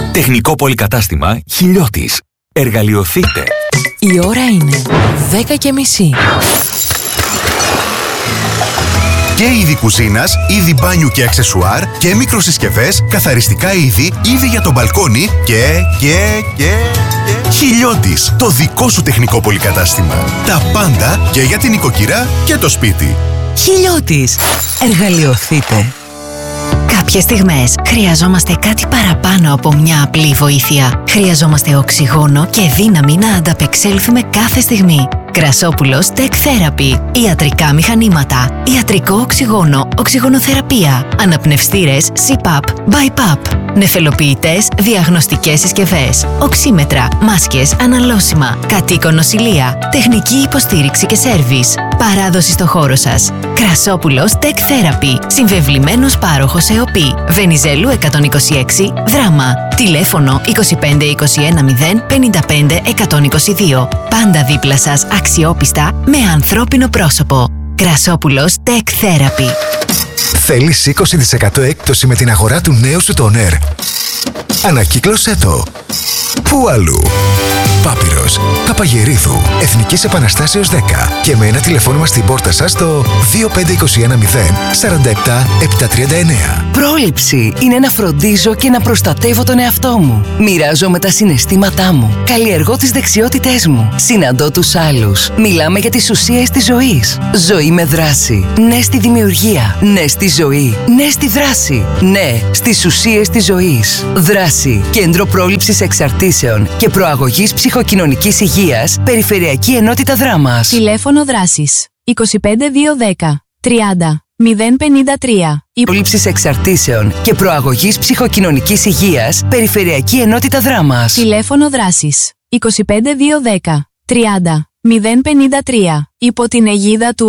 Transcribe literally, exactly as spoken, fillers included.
Τεχνικό πολυκατάστημα Χιλιώτης. Εργαλειοθείτε. Η ώρα είναι δέκα και μισή. Και είδη κουζίνας, είδη μπάνιου και αξεσουάρ και μικροσυσκευές, καθαριστικά είδη, είδη για το μπαλκόνι και, και, και, και... Χιλιώτης, το δικό σου τεχνικό πολυκατάστημα. Τα πάντα και για την οικοκυρά και το σπίτι. Χιλιώτης. Εργαλειοθείτε. Κάποιες στιγμές χρειαζόμαστε κάτι παραπάνω από μια απλή βοήθεια. Χρειαζόμαστε οξυγόνο και δύναμη να ανταπεξέλθουμε κάθε στιγμή. Κρασόπουλος Tech Therapy. Ιατρικά μηχανήματα. Ιατρικό οξυγόνο. Οξυγονοθεραπεία. Αναπνευστήρες σι παπ, μπι παπ. Νεφελοποιητές, διαγνωστικές συσκευές. Οξύμετρα, μάσκες, αναλώσιμα. Κατοίκον νοσηλεία. Τεχνική υποστήριξη και σέρβις. Παράδοση στο χώρο σας. Κρασόπουλος Tech Therapy. Συμβεβλημένος πάροχος ΕΟΠΗ. Βενιζέλου εκατόν είκοσι έξι, Δράμα. Τηλέφωνο είκοσι πέντε είκοσι ένα μηδέν πενήντα πέντε εκατόν είκοσι δύο. Πάντα δίπλα σας, αξιόπιστα, με ανθρώπινο πρόσωπο. Κρασόπουλος Tech Therapy. Θέλεις είκοσι τοις εκατό έκπτωση με την αγορά του νέου σου τόνερ? Ανακύκλωσέ το. Πού αλλού? Πάπυρος, Παπαγερίδου, Εθνικής Επαναστάσεως δέκα και με ένα τηλεφώνημα στην πόρτα σας στο δύο πέντε είκοσι ένα μηδέν σαράντα επτά επτακόσια τριάντα εννέα. Πρόληψη είναι να φροντίζω και να προστατεύω τον εαυτό μου. Μοιράζομαι τα συναισθήματά μου. Καλλιεργώ τις δεξιότητές μου. Συναντώ τους άλλους. Μιλάμε για τις ουσίες της ζωής. Ζωή με δράση. Ναι στη δημιουργία. Ναι στη ζωή. Ναι στη δράση. Ναι στις ουσίες της ζωής. Δράση. Κέντρο πρόληψης εξαρτήσεων και προαγωγής ψυχοκοινωνικής υγείας. Περιφερειακή Ενότητα Δράμας. Τηλέφωνο δράσης είκοσι πέντε δύο δέκα τριάντα μηδέν πενήντα τρία. Πρόληψης εξαρτήσεων και προαγωγής ψυχοκοινωνικής υγείας. Περιφερειακή Ενότητα Δράμας. Τηλέφωνο δράσης είκοσι πέντε δύο δέκα τριάντα μηδέν πενήντα τρία. Υπό την αιγίδα του